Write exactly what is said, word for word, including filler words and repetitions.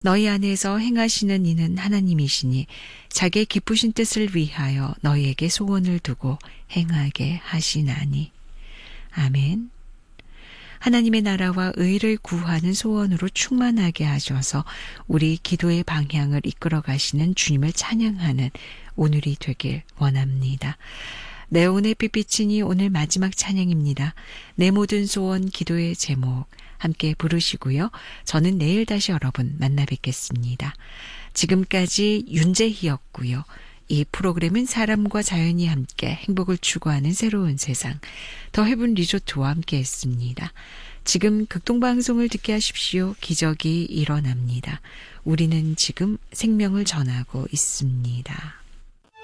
너희 안에서 행하시는 이는 하나님이시니 자기의 기쁘신 뜻을 위하여 너희에게 소원을 두고 행하게 하시나니. 아멘. 하나님의 나라와 의를 구하는 소원으로 충만하게 하셔서 우리 기도의 방향을 이끌어 가시는 주님을 찬양하는 오늘이 되길 원합니다. 네온의 빛비치니 오늘 마지막 찬양입니다. 내 모든 소원 기도의 제목 함께 부르시고요. 저는 내일 다시 여러분 만나 뵙겠습니다. 지금까지 윤재희였고요. 이 프로그램은 사람과 자연이 함께 행복을 추구하는 새로운 세상 더 헤븐 리조트와 함께 했습니다. 지금 극동방송을 듣게 하십시오. 기적이 일어납니다. 우리는 지금 생명을 전하고 있습니다.